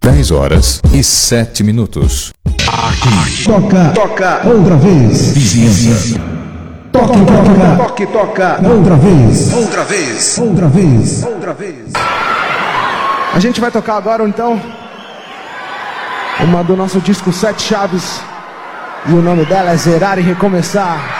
10h07. Aqui. Toca. Outra vez. Vizinhança. Toque. Outra vez. A gente vai tocar agora, então, uma do nosso disco Sete Chaves. E o nome dela é Zerar e Recomeçar.